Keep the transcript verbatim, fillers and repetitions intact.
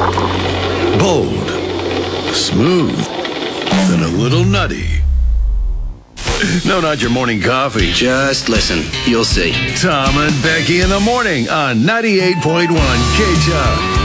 Bold, smooth, and a little nutty. No, not your morning coffee. Just listen. You'll see. Tom and Becky in the morning on ninety-eight point one K-Chuck.